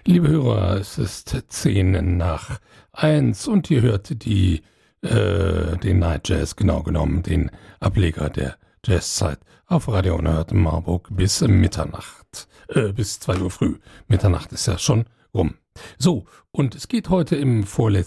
Liebe Hörer, es ist 10 nach 1 und ihr hört den Night Jazz, genau genommen den Ableger der Jazzzeit auf Radio Unerhört in Marburg bis Mitternacht, bis 2 Uhr früh. Mitternacht ist ja schon rum. So, und es geht heute in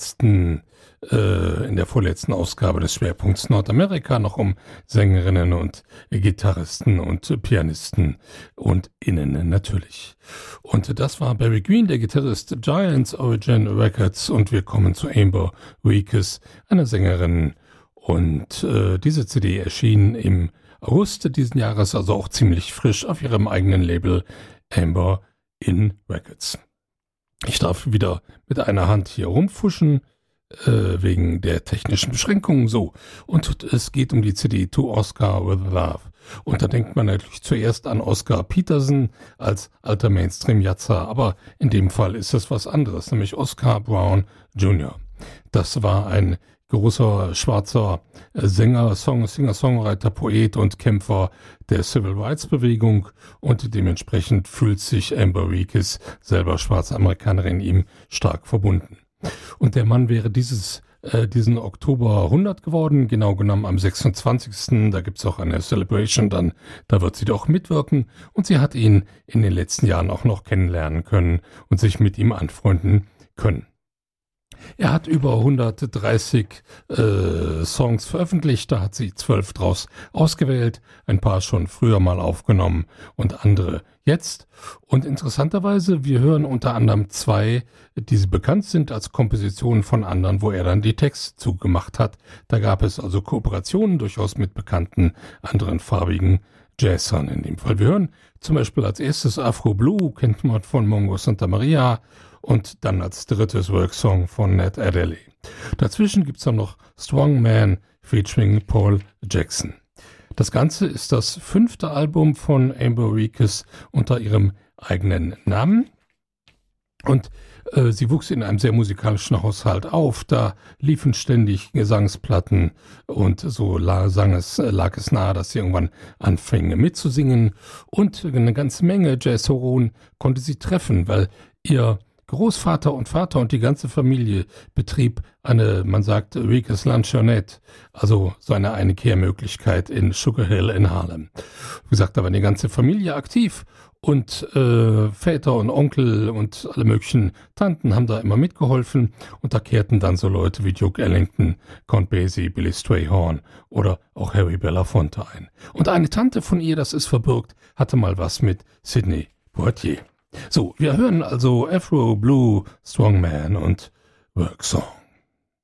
der vorletzten Ausgabe des Schwerpunkts Nordamerika noch um Sängerinnen und Gitarristen und Pianisten und Innen natürlich. Und das war Barry Green, der Gitarrist Giants Origin Records, und wir kommen zu Amber Weekes, einer Sängerin, und diese CD erschien im August diesen Jahres, also auch ziemlich frisch, auf ihrem eigenen Label Amber in Records. Ich darf wieder mit einer Hand hier rumfuschen, wegen der technischen Beschränkungen, so. Und es geht um die CD To Oscar With Love. Und da denkt man natürlich zuerst an Oscar Peterson als alter Mainstream-Jatzer, aber in dem Fall ist es was anderes, nämlich Oscar Brown Jr. Das war ein großer schwarzer Sänger, Singer-Songwriter, Poet und Kämpfer der Civil Rights Bewegung, und dementsprechend fühlt sich Amber Weekes, selber schwarze Amerikanerin, ihm stark verbunden. Und der Mann wäre diesen Oktober 100 geworden, genau genommen am 26. Da gibt's auch eine Celebration, da wird sie doch mitwirken, und sie hat ihn in den letzten Jahren auch noch kennenlernen können und sich mit ihm anfreunden können. Er hat über 130 Songs veröffentlicht, da hat sie 12 draus ausgewählt, ein paar schon früher mal aufgenommen und andere jetzt. Und interessanterweise, wir hören unter anderem 2, die bekannt sind als Kompositionen von anderen, wo er dann die Texte zugemacht hat. Da gab es also Kooperationen durchaus mit bekannten anderen farbigen Jazzern in dem Fall. Wir hören zum Beispiel als erstes Afro Blue, kennt man von Mongo Santa Maria, und dann als drittes Worksong von Ned Adderley. Dazwischen gibt's dann noch Strong Man featuring Paul Jackson. Das Ganze ist das 5. Album von Amber Weekes unter ihrem eigenen Namen. Und sie wuchs in einem sehr musikalischen Haushalt auf. Da liefen ständig Gesangsplatten, und so lag es nahe, dass sie irgendwann anfing mitzusingen. Und eine ganze Menge Jazzhoron konnte sie treffen, weil ihr Großvater und Vater und die ganze Familie betrieb man sagt, Weekes Luncheonette, also so eine Einkehrmöglichkeit in Sugar Hill in Harlem. Wie gesagt, da war die ganze Familie aktiv, und Väter und Onkel und alle möglichen Tanten haben da immer mitgeholfen, und da kehrten dann so Leute wie Duke Ellington, Count Basie, Billy Strayhorn oder auch Harry Belafonte ein. Und eine Tante von ihr, das ist verbürgt, hatte mal was mit Sidney Poitier. So, wir hören also Afro Blue, Strong Man und Worksong.